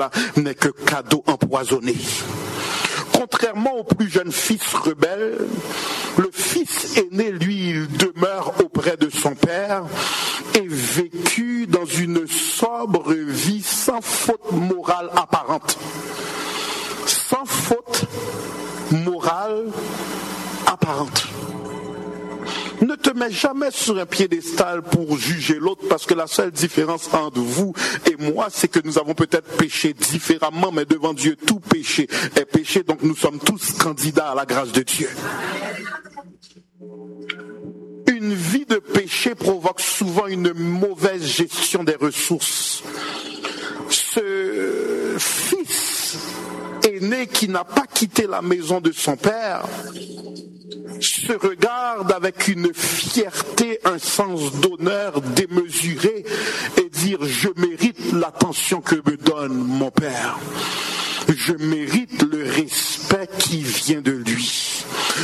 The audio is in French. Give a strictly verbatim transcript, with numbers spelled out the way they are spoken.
n'est que cadeau empoisonné. Contrairement au plus jeune fils rebelle, le fils aîné, lui, il demeure auprès de son père et vécut dans une sobre vie sans faute morale apparente. Sans faute morale apparente. Ne te mets jamais sur un piédestal pour juger l'autre, parce que la seule différence entre vous et moi, c'est que nous avons peut-être péché différemment, mais devant Dieu, tout péché est péché, donc nous sommes tous candidats à la grâce de Dieu. Une vie de péché provoque souvent une mauvaise gestion des ressources. Ce fils aîné qui n'a pas quitté la maison de son père se regarde avec une fierté, un sens d'honneur démesuré et dire « Je mérite l'attention que me donne mon père. Je mérite le respect qui vient de lui. »